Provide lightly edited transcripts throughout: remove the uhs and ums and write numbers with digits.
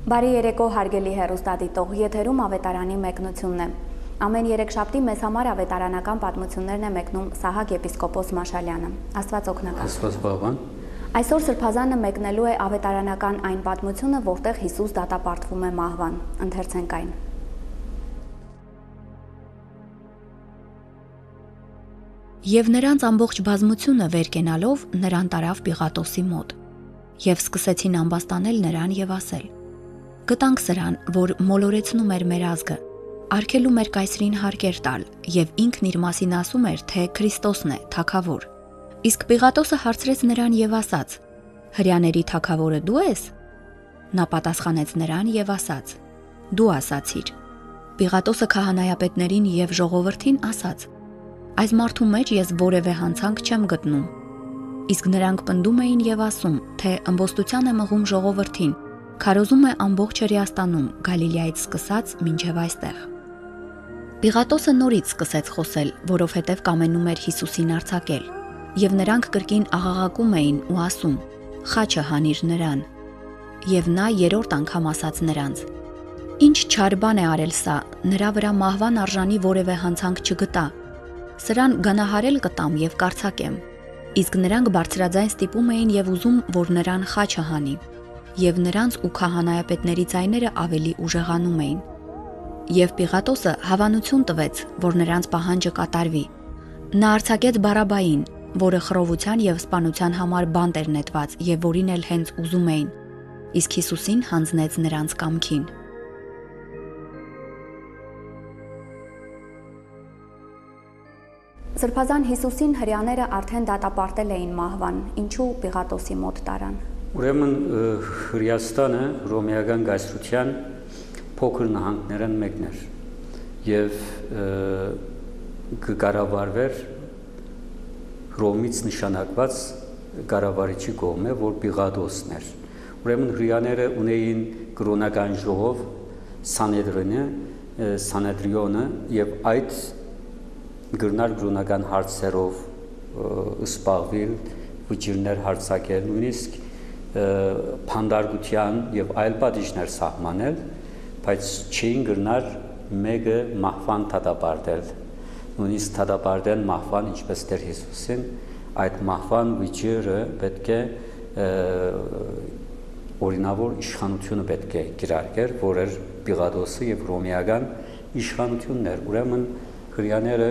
Բարի երեկո հարգելի հեռուստադիտող, եթերում ավետարանի մեկնությունն է։ Ամեն երեքշաբթի մեզ համար ավետարանական պատմություններն է մեկնում Սահակ եպիսկոպոս Մաշալյանը։ Աստված օգնական։ Աստված բավան։ Այսօր Սրբազանը մեկնելու է ավետարանական այն պատմությունը, որտեղ Հիսուս դատապարտվում է մահվան։ Ընթերցենք այն։ Եվ նրանց ամբողջ բազմությունը վեր կենալով նրան տարավ Պիղատոսի մոտ, եւ սկսեցին ամբաստանել նրան եւ ասել. Գտանք սրան, որ մոլորեցնում էր մեր ազգը, արգելում էր կայսրին հարկեր տալ եւ ինքն իր մասին ասում էր, թե Քրիստոսն է, թագավոր։ Իսկ Պիղատոսը հարցրեց նրան եւ ասաց. Հրեաների թագավորը դու ես։ Նա պատասխանեց նրան եւ ասաց. Դու ասացիր։ Պիղատոսը քահանայապետներին եւ ժողովրդին ասաց. Այս մարդու մեջ ես որևէ հանցանք չեմ գտնում։ Իսկ նրանք պնդում էին եւ ասում, թե ըմբոստության է մղում ժողովրդին, քարոզում է ամբողջ Հրեաստանում, Գալիլեայից սկսած մինչև այստեղ։ Պիղատոսը նորից սկսեց խոսել, որովհետև կամենում էր Հիսուսին արձակել, եւ նրանք կրկին աղաղակում էին ու ասում. Խաչը հանիր նրան։ Եվ նա երրորդ անգամ ասաց նրանց. Ինչ չար բան է արել սա, նրա վրա մահվան արժանի որևէ հանցանք չգտա։ Սրան գանահարել կտամ եւ կարձակեմ։ Իսկ նրանք բարձրաձայն ստիպում էին եւ ուզում, որ նրան խաչը հանի։ Եվ նրանց ու քահանայապետների ձայները ավելի ուժեղանում էին։ Եվ Պիղատոսը հավանություն տվեց, որ նրանց պահանջը կատարվի։ Նա արձակեց Բարաբային, որը խռովության եւ սպանության համար բանտ էր նետված եւ որին էլ հենց ուզում էին։ Իսկ Հիսուսին հանձնեց նրանց կամքին։ Սրբազան Հիսուսին հրեաները արդեն դատապարտել էին մահվան, ինչու Պիղատոսի մոտ տարան։ Ուրեմն Հրեաստանը հռոմեական կայսրության փոքր նահանգներն մեկն էր եւ կառավարվեր Հռոմից նշանակված կառավարիչի կողմէ, որ Պիղատոսն էր։ Ուրեմն հրեաները ունեին կրոնական ժողով Սանեդրիոնը եւ այդ գրնար կրոնական հարցերով սպառվել, վճիրներ հարցակել, նույնիսկ փանդարգության եւ այլ պատիժներ սահմանել, բայց չէին գրնար մեկը մահվան դատապարտել, նույնիսկ դատապարտեն մահվան, ինչպես Տեր Հիսուսին, այդ մահվան վճիռը պետք է օրինավոր իշխանությունը պետք է կիրարկեր, որ էր Պիղատոսը եւ հռոմեական իշխանությունն էր։ Ուրեմն հրեաները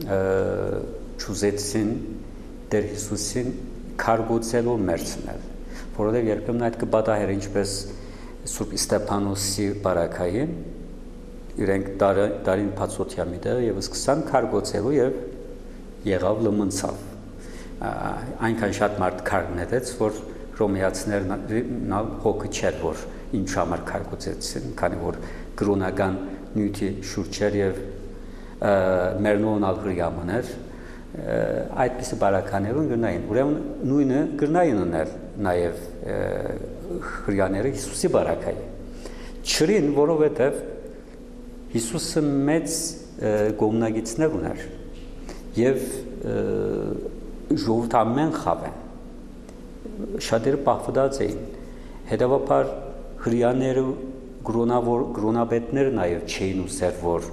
ճուզեցին Տեր Հիսուսին քարգոծելով մերցնել, որովհետև երբեմն այդ կպատահեր ինչպես Սուրբ Ստեփանոսի բարակային, իրենք տարին բացօթյա մի տեղ եւ սկսան քարգոծելու եւ եղավ լմնցավ։ Այնքան շատ մարդ քարգնեց, որ հռոմեացիներն հոգը չեր, որ ինչ համար քարգոծեցին, քանի որ կրոնական նյութի շուրջ էր եւ մերնոն ալգրիամաներ այդպիսի բարականերուն գրնային։ Ուրեմն նույնը գրնային ուներ նաև հրեաները Հիսուսի բարակայի։ Չրին, որովհետև Հիսուսը մեծ գոմնագիցներ ուներ եւ ժողովուրդ ամեն խավեն շատերը պահվդած էին։ Հետևաբար հրեաները գրոնապետները նաև չէին ուզեր, որ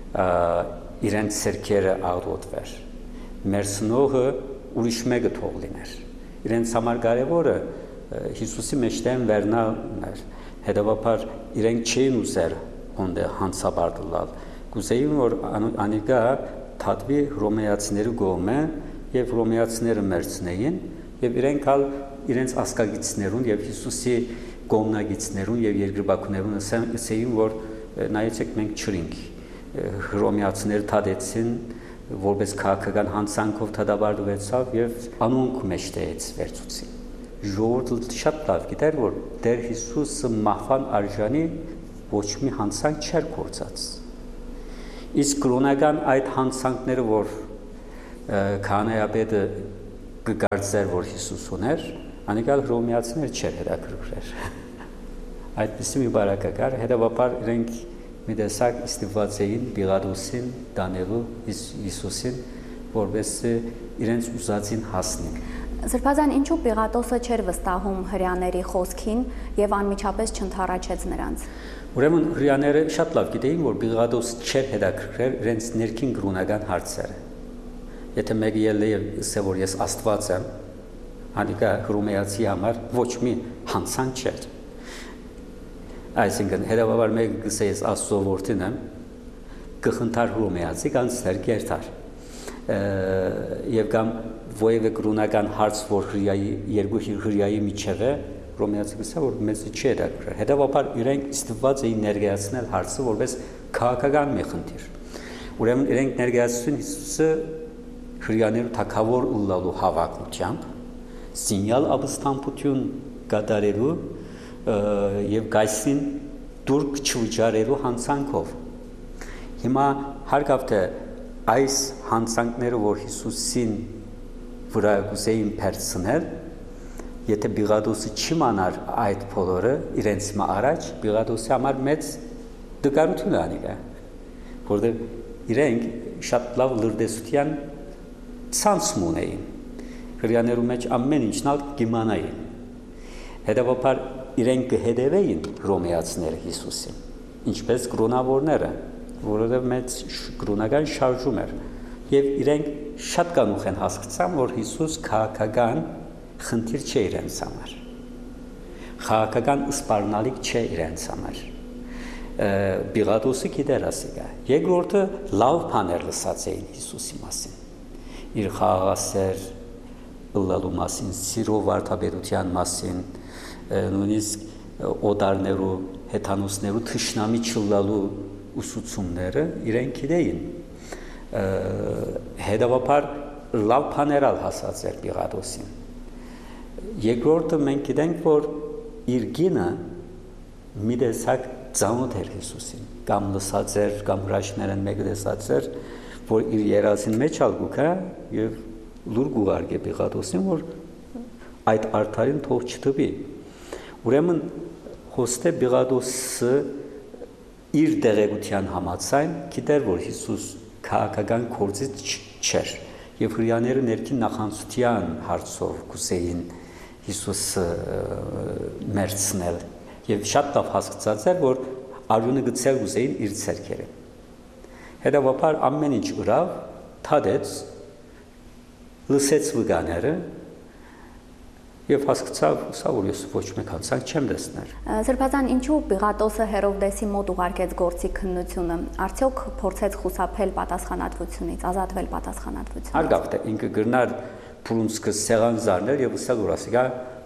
իրենց սերքերը աղդոտվեր։ Մերսնողը ուրիշ մեկը թող լիներ։ Իրենց համար կարևորը Հիսուսի մեջտեղն վերնալն էր։ Հետևաբար իրենք չէին ուզեր հոնդե հանցաբարտլալ։ Կուզեին, որ անիկա թատվի հռոմեացիների կողմը եւ հռոմեացիները մերցնեին եւ իրենք ալ իրենց ասկագիցներուն եւ Հիսուսի գոմնագիցներուն եւ երկրպագուներուն ասեին, որ նայեցեք մենք չրինք։ Հռոմեացիները թադեցին, որպես քաղաքական հանցանքով դատապարտվեցավ եւ անոնք մեջտեղից վերցուցին։ Ժողովուրդը շատ լավ գիտեր, որ Տեր Հիսուսը մահվան արժանի ոչ մի հանցանք չէր գործած։ Իսկ կրոնական այդ հանցանքները, որ քահանայապետը կգարձեր, որ Հիսուս ուներ, անիկալ հռոմեացիները չէր հետաքրքրեր։ Այդպիսի մի բարակա կար, հետևաբար իրենք մի տեսակ ստիպված էին Պիղատոսին տանելու Հիսուսին, որպես իրենց ուզածին հասնեն։ Սրբազան ինչու Պիղատոսը չէր վստահում հրեաների խոսքին եւ անմիջապես չընդառաջեց նրանց։ Ուրեմն հրեաները շատ լավ գիտեին, որ Պիղատոս չէր հետաքրքրել իրենց ներքին կրոնական հարցերը։ Եթե մեկը ելնի եւ ասե որ ես Աստված եմ, անիկա հռոմեացի համար ոչ մի հանցանք չէր։ Այսինքն հետևաբար մեկը գսե ես Աստծո որդին եմ, կխնդար հռոմեացի կանցներ գերտար։ Եվ կամ ովևէ կրոնական հարց, որ երկու հրեայի միջև է, հռոմեացի գսա որ մեծի չի հետաքրքրել։ Հետևաբար իրենք ստիպված էին ներկայացնել հարցը որպես քաղաքական մի խնդիր։ Ուրեմն իրենք ներկայացրին Հիսուսը հրեաներու թագավոր ըլլալու հավակնությամբ, սինյալ ապստամբություն կատարելու եւ գայսին դուրք չվճարելու հանցանքով։ Հիմա հարկավ թե այս հանցանքները, որ Հիսուսին վրա գուզեին փերցնել, եթե Պիղատոսը չիմանար այդ բոլորը իրենց առաջ, Պիղատոսի համար մեծ դժվարություն անիկա, որտեղ իրենք շատ լավ լրտեսության ցանց ունեին, հրեաներու մեջ ամեն ինչն ալ կիմանային, հետևաբար իրենք կհետևեին հռոմեացիները Հիսուսին, ինչպես կրոնավորները, որովհետև մեծ կրոնական շարժում էր, եւ իրենք շատ կանուխ են հասկացան, որ Հիսուս քաղաքական խնդիր չէ իրենց համար, քաղաքական սպառնալիք չէ իրենց համար։ Պիղատոսը գիտեր ասիկա։ Երկրորդը լավ բաներ լսած էին Հիսուսի մասին, իր խաղաղասեր ըլլալու մասին, սիրո վարդապետության մասին, նույնիսկ օդարներու, հեթանոսներու թշնամի չլալու ուսուցումները իրենք գիտեին։ Հետևաբար լավ բաներ հասած էր Պիղատոսին։ Երկրորդը մենք գիտենք, որ իր գինը մի տեսակ ծանոթ էր Հիսուսին, կամ լսած էր, կամ հրաշքներն մեկը տեսած էր, որ իր երազին մեջ ալգուքա եւ լուր գուղարկե Պիղատոսին, որ այդ արդարին թող չտվի։ Ուրեմն հոստե Պիղատոսը իր դեղեցության համաձայն գիտեր, որ Հիսուս քաղաքական գործիչ չէր եւ հրեաները ներքին նախանցության հարցով կուսեին Հիսուսը մերցնել եւ շատ լավ հասկացած էր, որ արյունը գցել ուզեին իր ցերքերը։ Հետևաբար ամեն ինչ ուրավ թադեց, լսեց վգաները եւ հասկացավ, սա որ ես ոչ մեկ հանցանք չեմ տեսնել։ Սրբազան ինչու Պիղատոսը Հերովդեսի մոտ ուղարկեց գործի քննությունը, արդյոք փորձեց խուսափել պատասխանատվությունից, ազատվել պատասխանատվությունից։ Հարգավ թե ինքը գրնար փրունցքը սեղան զարնել եւ ասել որ ասիկա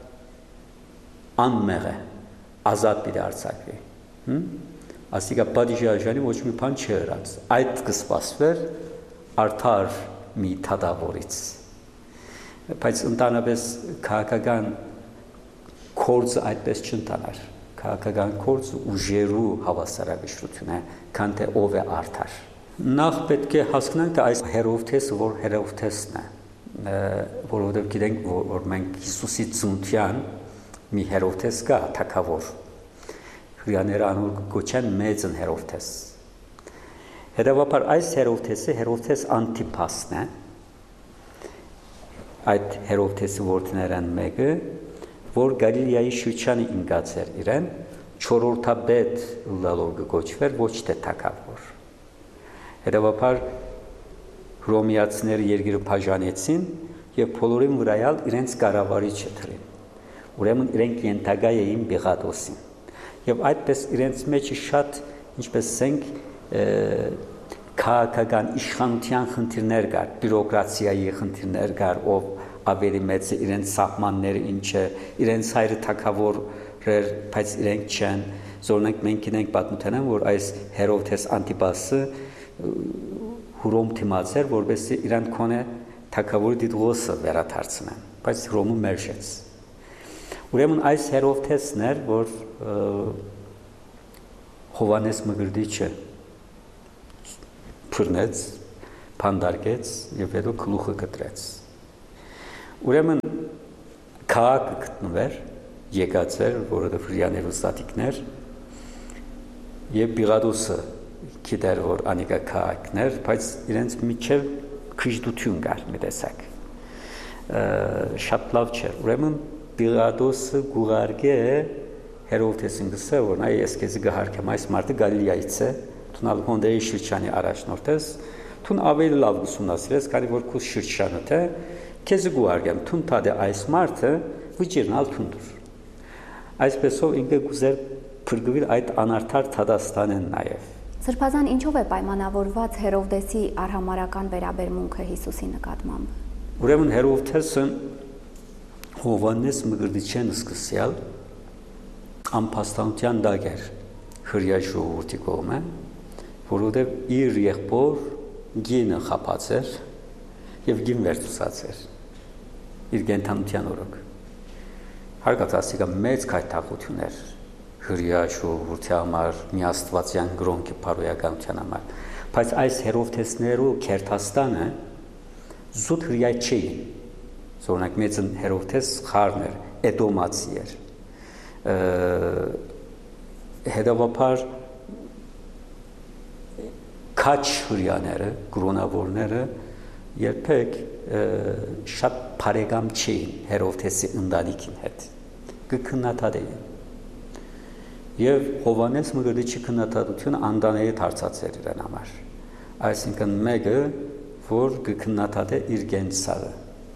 անմեղ է, ազատ պիտի արձակվի։ Ասիկա պատիժարժանի ոչ մի բան չհրած։ Այդ կսպասվեր արդար մի թադավորից։ Բայց ընդանրապես քաղաքական կորձը այդպես չընտանար։ Քաղաքական կորձը ուժերու հավասարակշռություն է, քան թե ով է արդար։ Նախ պետք է հասկանանք, թե այս Հերովդեսը որ Հերովդեսն է, որովհետև գիտենք, որ մենք Հիսուսի ծնունդյան մի Հերովդես կա, թագավոր։ Հրեաները անոր կոչեն մեծն Հերովդես։ Հետևաբար այս Հերովդեսը Հերովդես Անտիպասն է։ Այդ Հերովդեսի որդիներն մեկը, որ Գալիլեայի շրջանի ինգած էր իրեն, չորրորդաբեդ լալով կոչվեր, ոչ թե թագավոր։ Հետևաբար հռոմեացիները երկիրը բաժանեցին եւ բոլորին վրայալ իրենց կառավարիչը թրին։ Ուրեմն իրենք ենթակա էին Պիղատոսին։ Եվ այդպես իրենց մեջ շատ, ինչպես ասենք, քաղաքական իշխանության խնդիրներ կար, բյուրոկրատիայի խնդիրներ կար, ով ավելի մեծ է իրենց սահմանները ինչ է, իրենց հայրը թագավոր էր, բայց իրենք չեն։ Զորնենք մենք գիտենք պատմութենան, որ այս Հերովդես Անտիպասը Հռոմ թիմացեր, որովհետեւ իրան կոնե թագավորի դիտողը վերադարձնեն, բայց Հռոմը մերժեց։ Ուրեմն այս Հերովդեսն էր, որ Հովանես Մգրդիչը փռնեց, փանդարկեց եւ հետո գլուխը կտրեց։ Ուրեմն քաղաքը գտնվեր, եկած էր, որովհետեւ հրեաներու ստատիկներ եւ Պիղատոսը գիտեր, որ անիկա քաղաքներ, բայց իրենց միջև քրիստություն կար մի տեսակ։ շատ լավ չէր։ Ուրեմն Պիղադոսը գուղարկե Հերովդեսին գսե, որ նայ ես քեզ գահարկեմ, այս մարդը Գալիլեայից է, թունալ հոնդեի շրջանի առաջնորդ ես, թուն ավելի լավ ուսումնասիրես, քանի որ քո շրջանը թե քեզ գուղարկեմ, թուն տադե այս մարդը վիճիրնալ թունդուր։ Այսպեսով ինքը գուզեր փրկվել այդ անարդար Թադաստանեն նաև։ Սրբազան ինչով է պայմանավորված Հերովդեսի արհամարական վերաբերմունքը Հիսուսի նկատմամբ։ Ուրեմն Հերովդեսը Հովանես Մկրտիչյան սկսյալ անփաստանության դագեր հրյա ժողովրդի կողմը, որովհետև իր եղբոր գինը խապած էր եւ գին վերցուցած էր իր գենթանության օրոք։ Հարգած ասիկա մեծ քայթախություն էր հրյա ժողովրդի համար, միաստվածյան գրոնքի բարոյականության համար, բայց այս Հերովդեսներու Քերթաստանը զուտ հրյա չէին։ Օրինակ մեծ Հերովդես խառն էր, Էդոմացի էր։ Հետևաբար քաչ հրյաները, գրոնավորները երբեք շատ բարեկամ չէին Հերովդեսի ընտանիքին հետ, կքննադատեին։ Եվ Հովանես Մկրտիչի քննադատությունը անդանելի դարձած էր իրեն համար, այսինքն մեկը, որ կքննադատե իր գենցաղը։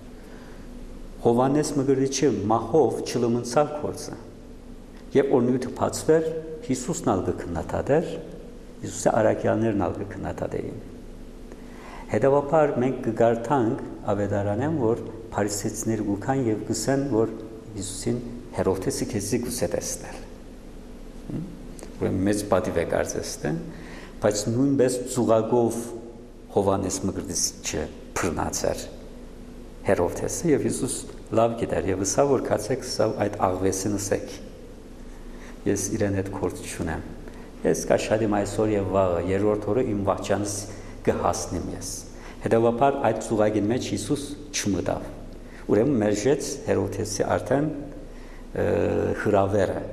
Հովանես Մկրտիչի մահով չլմնցավ գործը։ Եվ օրնույթը բացվեր, Հիսուսն ալ կքննադատեր, Հիսուսի առաքյալներն ալ կքննադատեին։ Հետևաբար մենք կգարտանք ավետարանեն, որ փարիսեցիները գուքան եւ գսեն, որ Հիսուսին Հերովդեսը քեզի գուսե տեսնել։ Ուրեմն մեծ պատիվ է կարծես, բայց նույնպես ծուղակով Հովանես Մկրտիչը բռնացեր Հերովդեսը եւ Հիսուս լավ գիտեր եւ ասա որ կացեք սա այդ աղվեսին ասեք։ Ես իրեն հետ գործ չունեմ։ Ես կաշխատեմ այսօր եւ վաղը, երրորդ օրը իմ վախճանս կհասնեմ ես։ Հետևաբար այդ ծուղակին մեջ Հիսուս չմտավ։ Ուրեմն մերժեց Հերովդեսի արդեն հրավերը։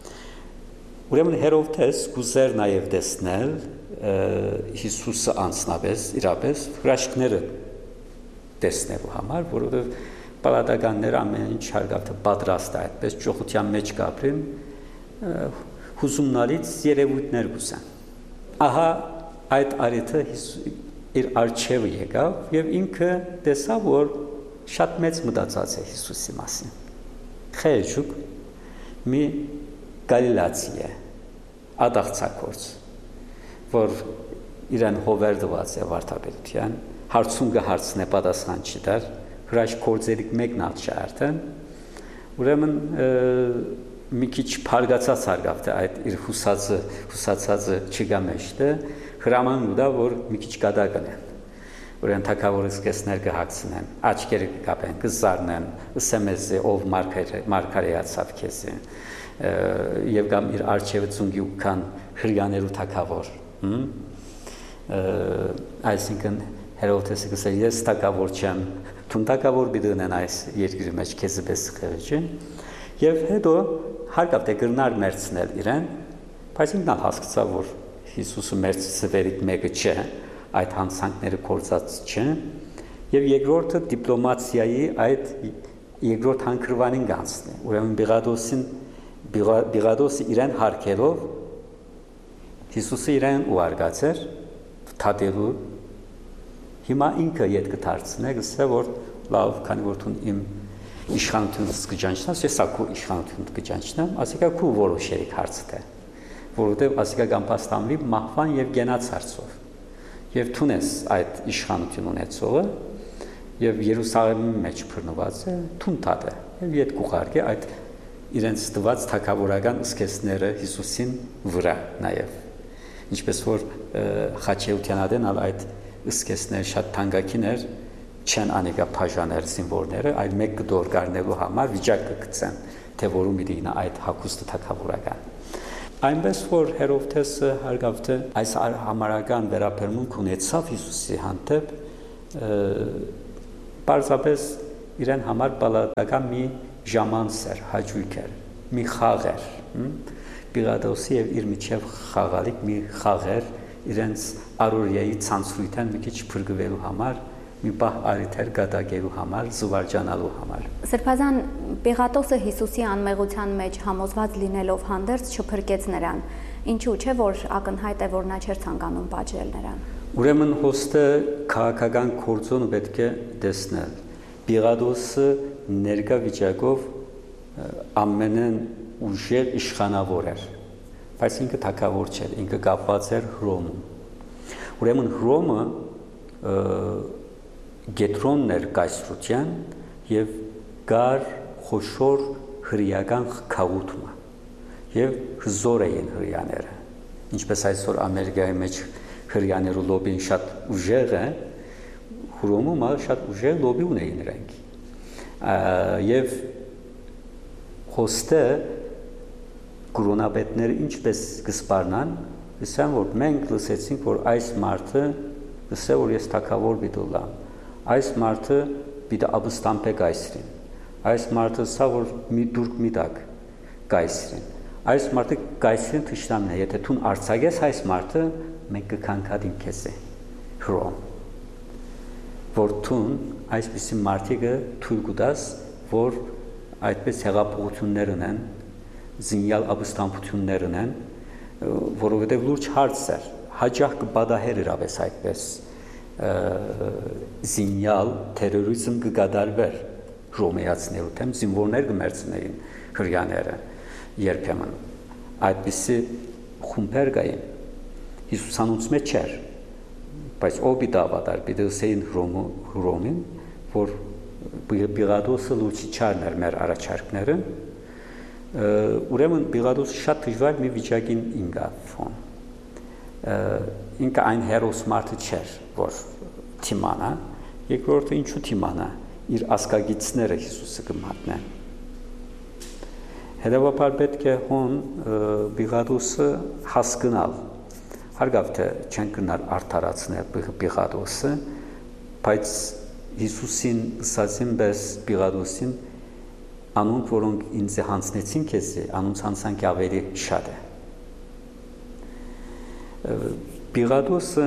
Ուրեմն Հերովդես գուզեր նաև տեսնել Հիսուսը անձնապես, իրապես հրաշքները տեսնելու համար, որովհետև պալատականները ամեն ինչ հարգավ պատրաստ է այդպես ճոխության մեջ կապրին հուզումնալից երևույթներ գուսան։ Ահա այդ արիթը իր արջևը եկավ եւ ինքը տեսավ, որ շատ մեծ մտածած է Հիսուսի մասին։ Խելչուկ մի գալիլացի է, ադաղցակորց, որ իրեն հովերդված է վարդապետության, հարցում կհարցնե պատասխան չտար, հրաշք կործերիկ մեկն ալ չէ արդեն, ուրեմն մի քիչ փարգացած հարգավ թե այդ իր հուսացածը չգա մեջտե, հրաման ուտա, որ մի քիչ կադակն են, ուրեմն թագավորը սկեսներ կհագցնեն, աչքերը կկապեն, կզարնեն, ըսեմեզե ով մարգարեացավ քեզի, եւ կամ իր արջևը ծունգի ու կան հրյաներու թագավոր, այսինքն Հերովդեսը գսել ես թագավոր չեմ, թուն թագավոր բիդնեն այս երկրի մեջ քեզ պես խեղճ եւ հետո հարկավ թե գրնար մերցնել իրեն, բայց ինքն հասկացավ, որ Հիսուսը մերցվերիք մեկը չէ, այդ հանցանքները կործած չէ եւ երկրորդը դիպլոմատիայի այդ երկրորդ հանգրվանին գանցնի, ուրեմն Պիղադոսը իրեն հարկելով Հիսուսը իրեն ուարգացեր թադելու հիմա ինքը ետ կդարձնե, գսե որ լավ, քանի որ դու իմ իշխանությունս կճանչնաս, ես ակու իշխանություն կճանչնամ, ասիկա քու որոշերիկ հարցը թե, որովհետև ասիկա կամպաստանվի մահվան եւ գենաց հարցով։ Եվ թունես այդ իշխանություն ունեցողը եւ Երուսաղեմի մեջ բռնված է, թուն տադ է եւ ետ կուղարկե այդ իրենց տված թագավորական սկեսները Հիսուսին վրա նաեւ։ Ինչպես որ Խաչեությանադեն այդ սկեսներ շատ թանկագին էր, չեն անեկա բաժաներ զինվորները, այլ մեկ դոր գարնելու համար վիճակ կգցեն, թե որում իդինա այդ հագուստը թագավորական։ Այնպես որ Հերովդեսը հարգավ թե այս համարական վերաբերմունք ունեցավ Հիսուսի հանդեպ, պարզապես իրեն համար պալատական մի ժամանց էր, հաճույք էր, մի խաղ էր, Պիղադոսի եւ իր միջև խաղալիք մի խաղ էր, իրենց առօրյայի ցանցրույթան մի քիչ փրկվելու համար մի բահ արիթեր գադագելու համար, զվարճանալու համար։ Սրբազան Պիղատոսը Հիսուսի անմեղության մեջ համոզված լինելով հանդերձ չփրկեց նրան, ինչու՞ չէ որ ակնհայտ է որ նա չէր ցանկանում պատժել նրան։ Ուրեմն հոստը քաղաքական գործոնը պետք է տեսնել։ Պիղատոսը ներկա վիճակով ամենն ուժեղ իշխանավոր էր, բայց ինքը թագավոր չէր, ինքը կապված էր Հռոմում։ Ուրեմն Հռոմը գետրոնն էր կայսրության եւ կար խոշոր հրեական խաղաղությունը եւ հզոր էին հրեաները, ինչպես այսօր Ամերիկայի մեջ հրեաներու լոբին շատ ուժեղ է, Հռոմում շատ ուժեղ լոբի ունեին նրանք։ Եվ հոստը կրոնապետները ինչպես կսպառնան, ասան որ մենք լսեցինք որ այս մարդը ասա որ ես թագավոր բիդոլամ, այս մարդը բիդա աբստամփե կայսրին, այս մարդը սա որ մի դուրք միտակ կայսրին, այս մարդը կայսրին թշնամն է, եթե դու արցակես այս մարդը մենք կքանքատին քեզ է Հռոմ, որ դու այսպիսի մարդիկը թույլ կտաս որ այդպես հեղափոխություններ ունեն, զինյալ աբստամփություններ ունեն, որովհետև լուրջ հարց էր, հաջող կբադահեր իրավես այդպես զինյալ տերորիզմ կգադարվեր ռոմեացիներու դեմ, զինվորներ կմերցնեին հրեաները երբեմն, այդպիսի խումբեր կային, Հիսուսանոց մեջ չէր, բայց ով պիտի ավատար, պիտի ուսեին Հռոմին, որ Պիղատոսը լուծի չարներ մեր առաջարկները, ուրեմն Պիղատոսը շատ դժվար մի վիճակին ինգավ ինքը այն հերոս մարդը չէր, որ թիմանա, երկրորդը ինչու թիմանա, իր ասկագիցները Հիսուսը կմատնեն։ Հետևաբար պետք է հոն Պիղատոսը հասկնալ, հարգավ թե չեն կնար արդարացնել Պիղատոսը, բայց Հիսուսին ըսածին պես Պիղատոսին անոնք որոնք ինձ հանցնեցին քեզի, անոնց հանցանքի ավելի շատ է։ Պիղատոսը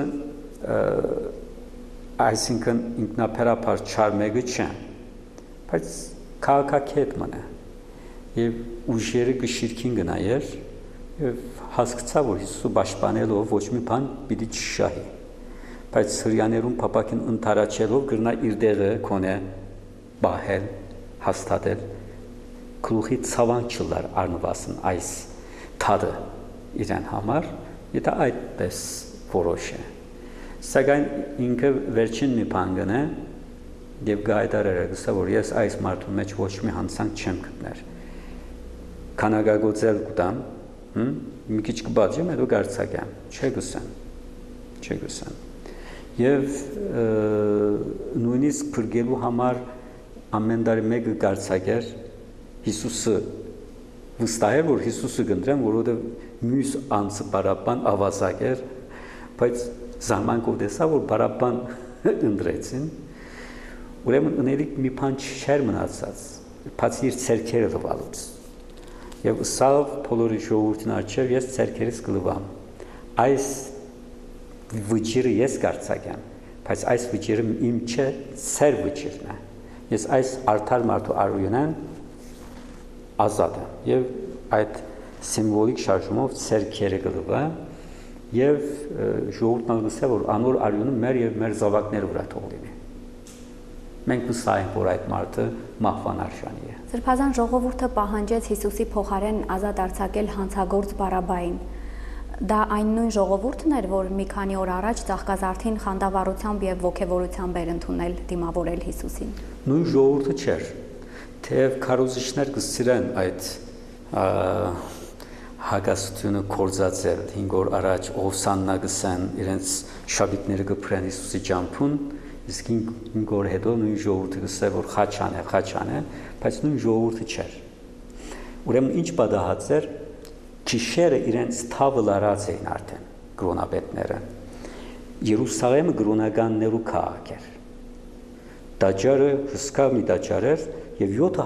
այսինքն ինքնաբերաբար չար մեկը չէ, բայց քաղաքակետ մնա եւ ուժերը գշիրքին գնայր եւ հասկացա որ Հիսուսը պաշտպանելով ոչ մի բան պիտի չշահի, բայց հրեաներուն փապակին ընթարաչելով գրնա իր դերը կոնե բահել, հաստատել, գլուխի ցավանք չլար արնվասն այս թադը իրեն համար, եթե այդպես որոշ է։ Սակայն ինքը վերջին մի բան գնե եւ գայտարերը գսա որ ես այս մարդու մեջ ոչ մի հանցանք չեմ գտներ։ Քանակագործել կտամ, մի քիչ կբացեմ, հետո գարցակեմ, չէ գսեմ։ Եվ նույնիսկ փրկելու համար ամեն տարի մեկը գարցակեր Հիսուսը վստահ էր որ Հիսուսը կընտրեն որովհետև մյուս անձը բարաբան ավազակ էր բայց զարմանքով տեսա որ բարաբան ընտրեցին ուրեմն ընելիք մի բան չէր մնացած բացի իր ցերքերը լվալուց եւ սավ բոլորի ժողովրդին արջև ես ցերքերից կլվամ այս վճիրը ես կարծակեմ, բայց այս վճիրը իմ չէ, ծեր վճիրն է։ Ես այս արդար մարդու արույնեն ազատ եմ եւ այդ սիմվոլիկ շարժումով ցերքերը կլվա եւ ժողովուրդն ասա որ անոր արյունը մեր եւ մեր զավակները վրա թող լինի։ Մենք մսային որ այդ մարդը մահվան արժանի է։ Սրբազան ժողովուրդը պահանջեց Հիսուսի փոխարեն ազատ արձակել հանցագործ Բարաբային։ Դա այն նույն ժողովուրդն էր, որ մի քանի օր առաջ Ծաղկազարդին խանդավառությամբ եւ ոգևորությամբ էր ընդունել դիմավորել Հիսուսին։ Նույն ժողովուրդը չէր, թեև քարոզիչներ կսիրեն այդ հագասությունը կորզածել 5 օր առաջ Օվսաննա գսեն իրենց շաբիթները կփրեն Հիսուսի ջամփուն, իսկ 5 օր հետո նույն ժողովուրդը գսե որ խաչան է, բայց նույն ժողովուրդը չէր։ Ուրեմն ինչ պատահած էր Քիշերը իրենց թավը լարած էին արդեն կրոնապետները։ Երուսաղեմը կրոնականներու քաղաք էր։ Տաճարը հսկա մի տաճար էր եւ 7